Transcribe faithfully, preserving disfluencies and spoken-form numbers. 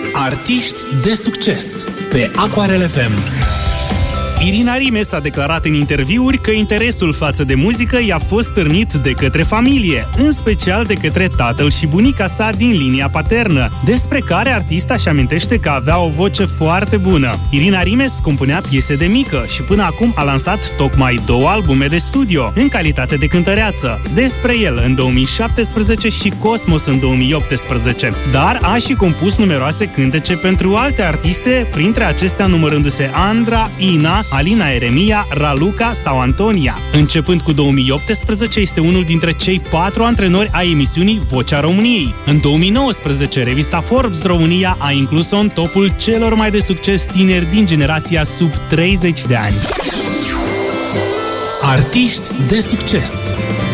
Artiști de succes pe Aquarel F M. Irina Rimes a declarat în interviuri că interesul față de muzică i-a fost stârnit de către familie, în special de către tatăl și bunica sa din linia paternă, despre care artista își amintește că avea o voce foarte bună. Irina Rimes compunea piese de mică și până acum a lansat tocmai două albume de studio, în calitate de cântăreață, Despre el în două mii șaptesprezece și Cosmos în două mii optsprezece, dar a și compus numeroase cântece pentru alte artiste, printre acestea numărându-se Andra, Ina, Alina Eremia, Raluca sau Antonia. Începând cu două mii optsprezece, este unul dintre cei patru antrenori ai emisiunii Vocea României. În două mii nouăsprezece, revista Forbes România a inclus-o în topul celor mai de succes tineri din generația sub treizeci de ani. Artiști de succes.